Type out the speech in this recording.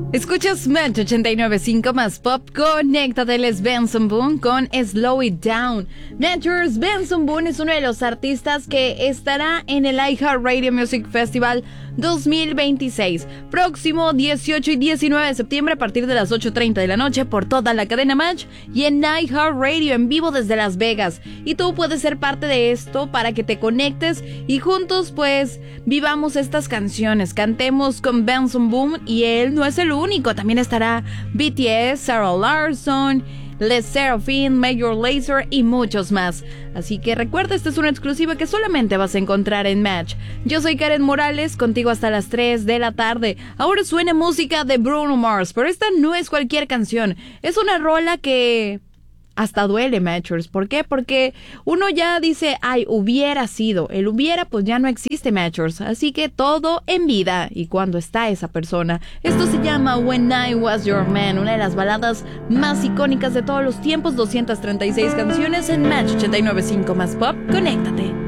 Escuchas Match 89.5 más pop. Conéctate, les Benson Boone con Slow It Down. Matchers, Benson Boone es uno de los artistas que estará en el iHeartRadio Music Festival 2026, próximo 18 y 19 de septiembre a partir de las 8:30 de la noche por toda la cadena Match y en iHeartRadio en vivo desde Las Vegas. Y tú puedes ser parte de esto para que te conectes y juntos pues vivamos estas canciones, cantemos con Benson Boone. Y él no es el único, también estará BTS, Sarah Larsson, Les Seraphine, Major Lazer y muchos más. Así que recuerda, esta es una exclusiva que solamente vas a encontrar en Match. Yo soy Karen Morales, contigo hasta las 3 de la tarde. Ahora suena música de Bruno Mars, pero esta no es cualquier canción. Es una rola que hasta duele, Matchers. ¿Por qué? Porque uno ya dice, ay, hubiera sido. El hubiera, pues ya no existe, Matchers. Así que todo en vida y cuando está esa persona. Esto se llama When I Was Your Man, una de las baladas más icónicas de todos los tiempos. 236 canciones en Match 89.5 más pop. Conéctate.